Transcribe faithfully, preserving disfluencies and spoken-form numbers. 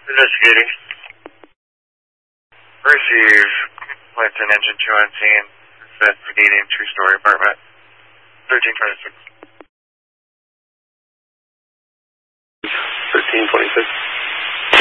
Investigating. Receive. Went an engine two on scene. Set for needing two-story apartment. thirteen twenty-six. thirteen twenty-six.